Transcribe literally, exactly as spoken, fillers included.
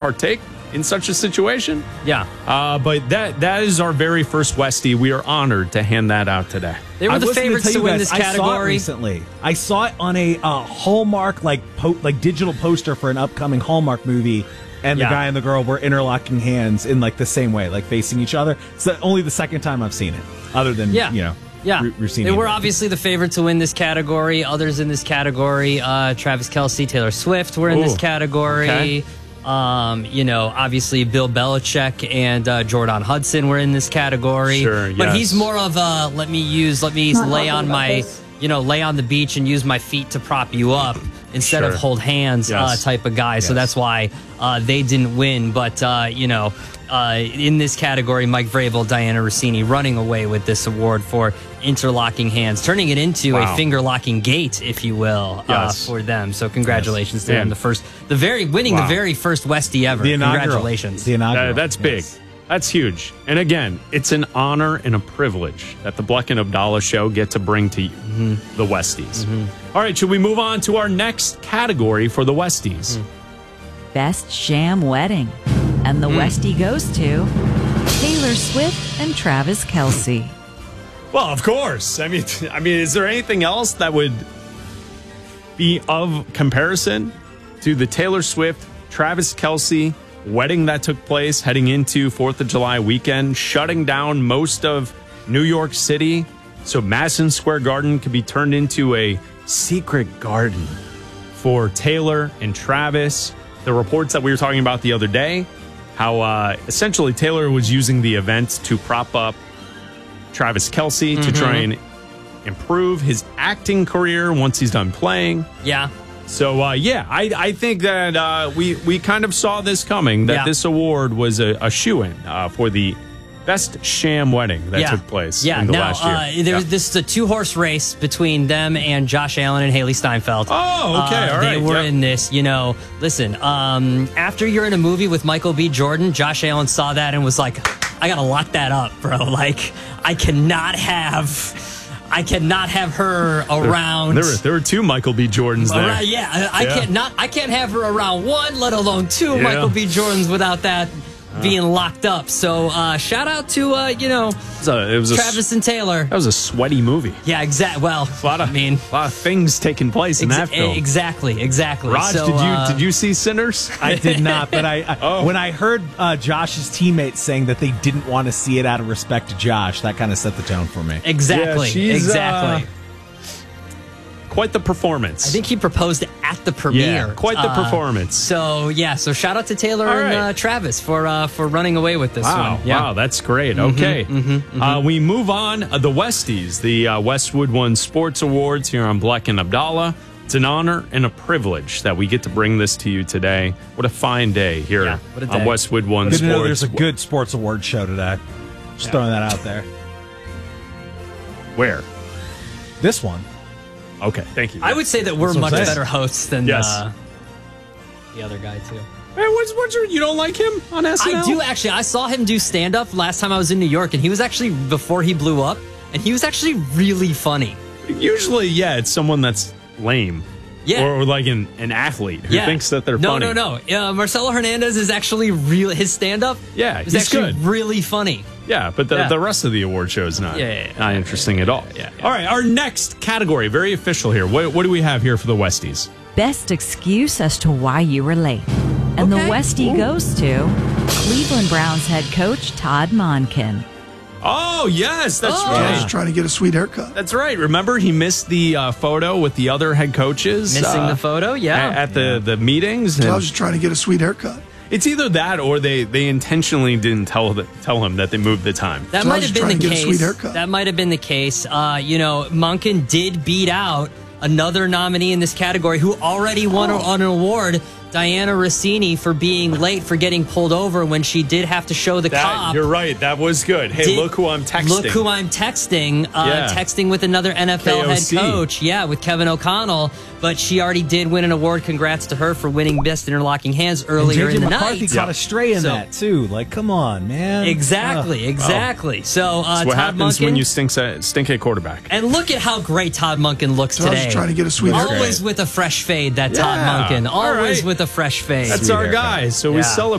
partake in such a situation. Yeah. Uh, but that that is our very first Westie. We are honored to hand that out today. They were I the was gonna favorites tell to you win guys, this I saw it category. recently. I saw it on a uh, Hallmark, like po- like digital poster for an upcoming Hallmark movie, and Yeah. the guy and the girl were interlocking hands in like the same way, like facing each other. It's the, only the second time I've seen it, other than Yeah. you know, Yeah, R- Rossini. they were obviously the favorite to win this category. Others in this category, uh, Travis Kelce, Taylor Swift were in Ooh, this category. okay. Um, you know, obviously Bill Belichick and uh, Jordan Hudson were in this category. Sure, But yes. he's more of a let me use, let me lay on my, you know, lay on the beach and use my feet to prop you up instead Sure. of hold hands uh, Yes. type of guy. So Yes. that's why uh, they didn't win. But, uh, you know, uh, in this category, Mike Vrabel, Diana Rossini running away with this award for interlocking hands, turning it into Wow. a finger-locking gate, if you will, uh, Yes. for them. So congratulations to Yeah. them. The first, the very, winning Wow. the very first Westie ever. the inaugural. Congratulations. The inaugural. Uh, that's big. Yes. That's huge. And again, it's an honor and a privilege that the Bleck and Abdallah show get to bring to you, Mm-hmm. the Westies. All right, should we move on to our next category for the Westies? Mm. Best Sham Wedding. And the Hmm. Westie goes to Taylor Swift and Travis Kelce. Well, of course. I mean, I mean, is there anything else that would be of comparison to the Taylor Swift, Travis Kelce wedding that took place heading into fourth of July weekend, shutting down most of New York City so Madison Square Garden could be turned into a secret garden for Taylor and Travis? The reports that we were talking about the other day, how uh, essentially Taylor was using the event to prop up Travis Kelce to try and improve his acting career once he's done playing. Yeah. So, uh, yeah, I, I think that uh, we, we kind of saw this coming, that Yeah. this award was a, a shoo-in uh, for the best sham wedding that yeah. took place yeah. in the now, last year. Uh, there's Yeah. this is a two horse race between them and Josh Allen and Haley Steinfeld. Oh, okay, Uh, all They right, were yeah. in this, you know. Listen, um, after you're in a movie with Michael B. Jordan, Josh Allen saw that and was like, I gotta lock that up, bro. Like, I cannot have. I cannot have her around. There were, there were two Michael B. Jordans there. Around- yeah, I, I Yeah. can't not. I can't have her around one, let alone two Yeah. Michael B. Jordans without that being locked up. So uh, shout out to uh, you know It was a, it was a, Travis and Taylor. that was a sweaty movie. Yeah, exactly. Well, A lot of, I mean, a lot of things taking place in exa- that film. exactly, exactly. Raj, So, did you uh, did you see Sinners? I did not, but I, I Oh. when I heard uh, Josh's teammates saying that they didn't want to see it out of respect to Josh, that kind of set the tone for me. Exactly, Yeah, she's, exactly. uh, Quite the performance. I think he proposed at the premiere. Yeah, quite the Uh, performance. So yeah, so shout out to Taylor All and right. uh, Travis for uh, for running away with this Wow, one. Yeah. wow, that's great. Okay. Uh, we move on. Uh, the Westies, the uh, Westwood One Sports Awards here on Bleck and Abdallah. It's an honor and a privilege that we get to bring this to you today. What a fine day here Yeah, what a on day. Westwood One Good to Sports. know there's a good sports award show today. Just throwing that out there. Where? This one. Okay, thank you. I would say that we're That's what much I'm saying. better hosts than Yes. uh, the other guy too. Hey, what's, what's your, you don't like him on S N L? I do actually. I saw him do stand up last time I was in New York, and he was actually before he blew up, and he was actually really funny. Usually, yeah, it's someone that's lame. Yeah. Or, or like an, an athlete who Yeah. thinks that they're no, funny. No, no, no. Uh, Marcelo Hernandez is actually real. His stand up, Yeah, is he's actually good. really funny. Yeah, but the, Yeah. the rest of the award show is not, Yeah, yeah, yeah. not interesting at all. yeah, yeah. All right, our next category, very official here. What, what do we have here for the Westies? Best excuse as to why you were late. And Okay. the Westie goes to Cleveland Browns head coach Todd Monken. Oh, yes, that's Oh. I right. was trying to get a sweet haircut. That's right. Remember, he missed the uh, photo with the other head coaches. Missing uh, the photo, yeah. At, at the, the meetings. I And was just trying to get a sweet haircut. it's either that or they, they intentionally didn't tell the, tell him that they moved the time. That So I might was have just been the trying to get a sweet case. haircut. That might have been the case. Uh, you know, Monken did beat out another nominee in this category who already won Oh. an award, Diana Rossini, for being late, for getting pulled over when she did have to show the That, cop. you're right. That was good. Hey, Did- look who I'm texting. Look who I'm texting. Uh, Yeah. Texting with another N F L K O C. head coach. Yeah, with Kevin O'Connell. But she already did win an award. Congrats to her for winning Best Interlocking Hands earlier J J in the McCarthy night. caught a stray in So- that too. Like, come on, man. Exactly, exactly. So uh, That's what Todd happens Monken, when you stink at, stink at quarterback. and look at how great Todd Monken looks So I was today. just trying to get a sweet haircut. Always with a fresh fade, that Todd Yeah. Monken. All Always right. with a fresh fade. That's Sweet our haircut. guy. So we Yeah. celebrate.